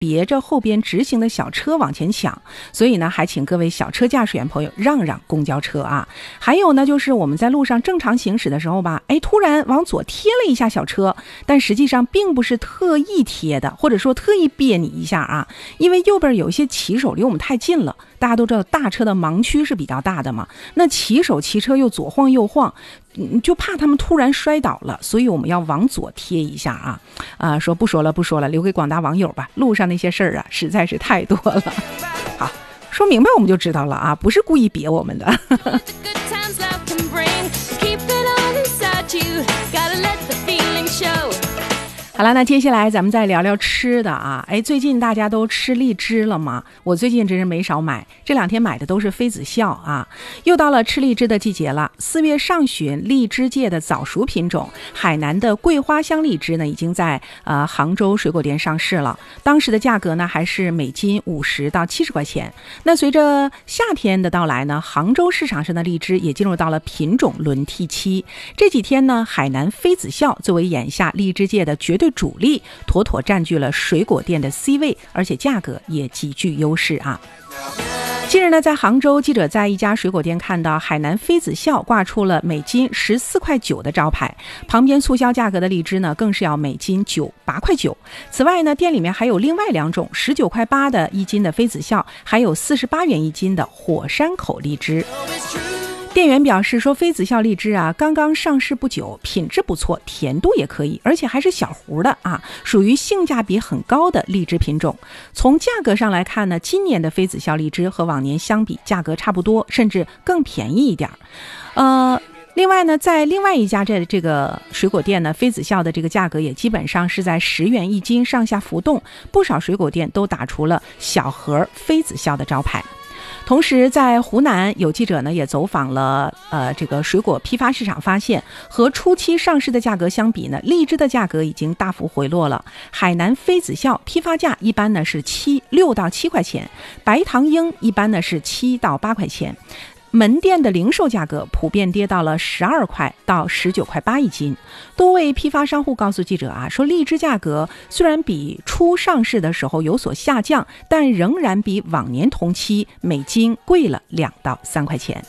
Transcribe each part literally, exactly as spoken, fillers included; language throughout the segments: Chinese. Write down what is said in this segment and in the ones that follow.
别着后边直行的小车往前抢，所以呢还请各位小车驾驶员朋友让让公交车啊。还有呢就是我们在路上正常行驶的时候吧，哎，突然往左贴了一下小车，但实际上并不是特意贴的，或者说特意别你一下啊，因为右边有一些骑手离我们太近了，大家都知道大车的盲区是比较大的嘛，那骑手骑车又左晃右晃，就怕他们突然摔倒了，所以我们要往左贴一下啊啊！说不说了不说了，留给广大网友吧。路上那些事儿啊，实在是太多了。好，说明白我们就知道了啊，不是故意别我们的。好了，那接下来咱们再聊聊吃的啊。哎，最近大家都吃荔枝了吗？我最近真是没少买，这两天买的都是妃子笑啊。又到了吃荔枝的季节了。四月上旬，荔枝界的早熟品种海南的桂花香荔枝呢，已经在呃杭州水果店上市了。当时的价格呢，还是每斤五十到七十块钱。那随着夏天的到来呢，杭州市场上的荔枝也进入到了品种轮替期。这几天呢，海南妃子笑作为眼下荔枝界的绝对主力，妥妥占据了水果店的 C 位，而且价格也极具优势啊。近日呢，在杭州，记者在一家水果店看到海南妃子笑挂出了每斤十四块九的招牌，旁边促销价格的荔枝呢，更是要每斤九八块九。此外呢，店里面还有另外两种十九块八的一斤的妃子笑，还有四十八元一斤的火山口荔枝。店员表示说，妃子笑荔枝啊，刚刚上市不久，品质不错，甜度也可以，而且还是小壶的啊，属于性价比很高的荔枝品种。从价格上来看呢，今年的妃子笑荔枝和往年相比，价格差不多，甚至更便宜一点。呃。另外呢，在另外一家这这个水果店呢，妃子笑的这个价格也基本上是在十元一斤上下浮动，不少水果店都打出了小盒妃子笑的招牌。同时在湖南，有记者呢也走访了呃这个水果批发市场，发现和初期上市的价格相比呢，荔枝的价格已经大幅回落了。海南妃子笑批发价一般呢是七六到七块钱，白糖樱一般呢是七到八块钱。门店的零售价格普遍跌到了十二块到十九块八一斤。多位批发商户告诉记者啊，说荔枝价格虽然比初上市的时候有所下降，但仍然比往年同期每斤贵了两到三块钱。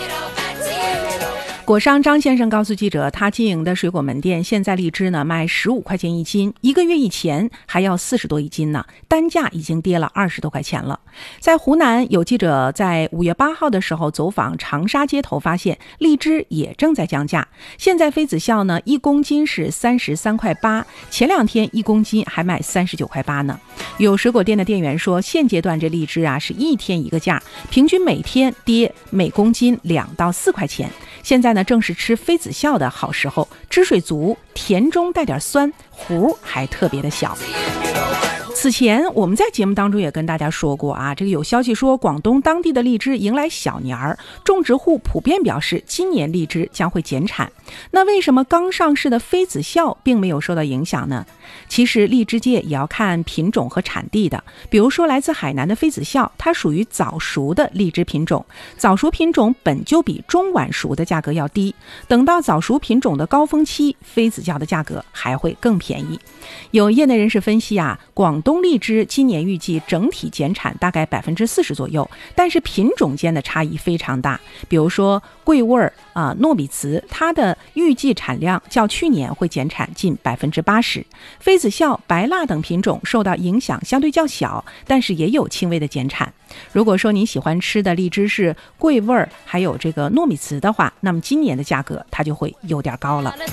果商张先生告诉记者，他经营的水果门店现在荔枝呢卖十五块钱一斤，一个月以前还要四十多一斤呢，单价已经跌了二十多块钱了。在湖南，有记者在五月八号的时候走访长沙街头，发现荔枝也正在降价。现在妃子笑呢，一公斤是三十三块八，前两天一公斤还卖三十九块八呢。有水果店的店员说，现阶段这荔枝啊是一天一个价，平均每天跌每公斤两到四块钱。现在呢，正是吃妃子笑的好时候，汁水足，甜中带点酸，核还特别的小。此前我们在节目当中也跟大家说过啊，这个有消息说广东当地的荔枝迎来小年儿，种植户普遍表示今年荔枝将会减产。那为什么刚上市的妃子笑并没有受到影响呢？其实荔枝界也要看品种和产地的，比如说来自海南的妃子笑，它属于早熟的荔枝品种，早熟品种本就比中晚熟的价格要低，等到早熟品种的高峰期，妃子笑的价格还会更便宜。有业内人士分析啊，广东荔枝今年预计整体减产大概百分之四十左右，但是品种间的差异非常大。比如说桂味儿啊、糯米糍，它的预计产量较去年会减产近百分之八十。妃子笑、白蜡等品种受到影响相对较小，但是也有轻微的减产。如果说你喜欢吃的荔枝是桂味儿还有这个糯米糍的话，那么今年的价格它就会有点高了。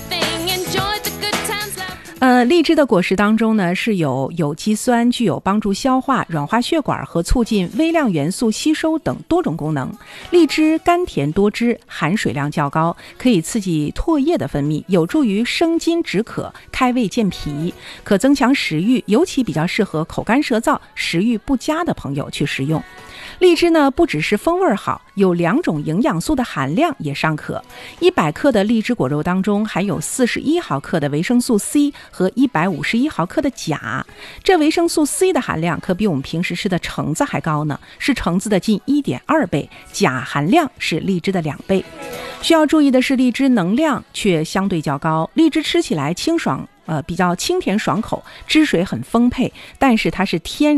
呃，荔枝的果实当中呢是有有机酸，具有帮助消化、软化血管和促进微量元素吸收等多种功能。荔枝甘甜多汁，含水量较高，可以刺激唾液的分泌，有助于生津止渴、开胃健脾，可增强食欲，尤其比较适合口干舌燥、食欲不佳的朋友去食用。荔枝呢，不只是风味好，有两种营养素的含量也尚可。一百克的荔枝果肉当中含有四十一毫克的维生素 C 和一百五十一毫克的钾，这维生素 C 的含量可比我们平时吃的橙子还高呢，是橙子的近 一点二倍，钾含量是荔枝的两倍。需要注意的是，荔枝能量却相对较高，荔枝吃起来清爽呃比较清甜爽口，汁水很丰沛，但是它是天